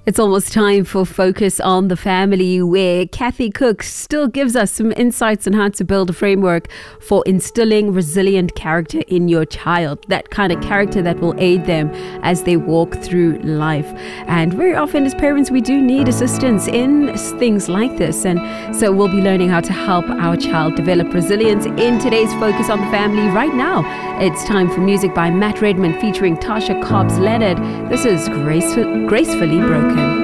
It's almost time for Focus on the Family, where Kathy Cook still gives us some insights on how to build a framework for instilling resilient character in your child. That kind of character that will aid them as they walk through life. And very often as parents, we do need assistance in things like this. And so we'll be learning how to help our child develop resilience in today's Focus on the Family right now. It's time for music by Matt Redman featuring Tasha Cobbs Leonard. This is Gracefully Broken.